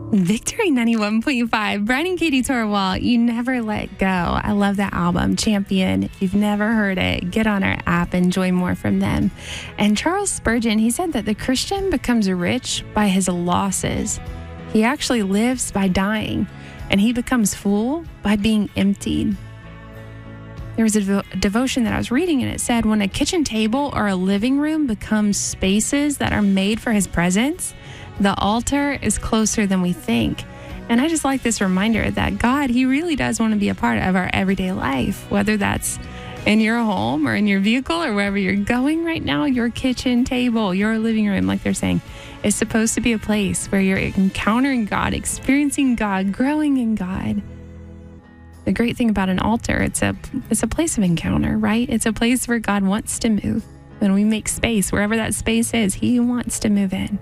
Victory 91.5. Brian and Katie Torwalt, You Never Let Go. I love that album, Champion. If you've never heard it, get on our app and enjoy more from them. And Charles Spurgeon, he said that the Christian becomes rich by his losses. He actually lives by dying, and he becomes full by being emptied. There was a devotion that I was reading, and it said, when a kitchen table or a living room becomes spaces that are made for his presence, the altar is closer than we think. And I just like this reminder that God, he really does want to be a part of our everyday life, whether that's in your home or in your vehicle or wherever you're going right now. Your kitchen table, your living room, like they're saying, is supposed to be a place where you're encountering God, experiencing God, growing in God. The great thing about an altar, it's a place of encounter, right? It's a place where God wants to move. When we make space, wherever that space is, he wants to move in.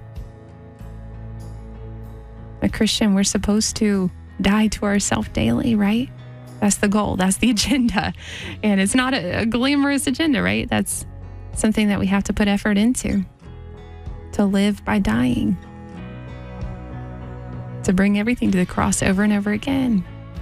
A Christian, we're supposed to die to ourselves daily, right? That's the goal. That's the agenda. And it's not a glamorous agenda, right? That's something that we have to put effort into. To live by dying. To bring everything to the cross over and over again.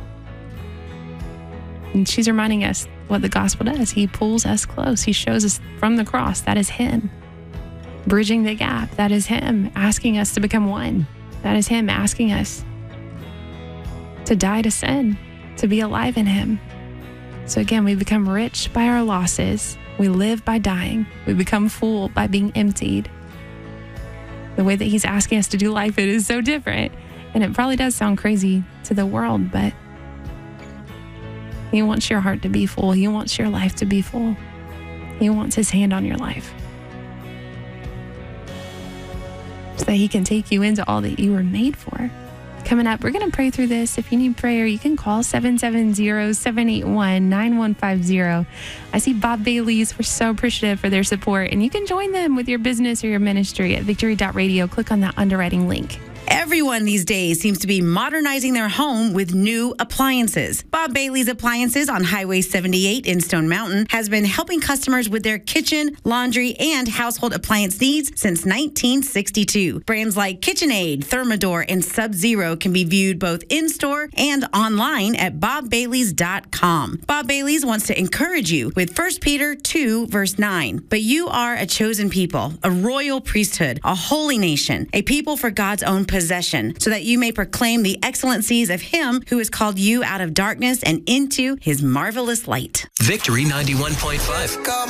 And she's reminding us what the gospel does. He pulls us close. He shows us from the cross. That is him. Bridging the gap. That is him. Asking us to become one. That is him asking us to die to sin, to be alive in him. So again, we become rich by our losses. We live by dying. We become full by being emptied. The way that he's asking us to do life, it is so different. And it probably does sound crazy to the world, but he wants your heart to be full. He wants your life to be full. He wants his hand on your life, so that he can take you into all that you were made for. Coming up, we're going to pray through this. If you need prayer, you can call 770-781-9150. I see Bob Bailey's. We're so appreciative for their support, and you can join them with your business or your ministry at victory.radio. Click on that underwriting link. Everyone these days seems to be modernizing their home with new appliances. Bob Bailey's Appliances on Highway 78 in Stone Mountain has been helping customers with their kitchen, laundry, and household appliance needs since 1962. Brands like KitchenAid, Thermador, and Sub-Zero can be viewed both in-store and online at bobbaileys.com. Bob Bailey's wants to encourage you with 1 Peter 2, verse 9. But you are a chosen people, a royal priesthood, a holy nation, a people for God's own possession, so that you may proclaim the excellencies of him who has called you out of darkness and into his marvelous light. Victory 91.5.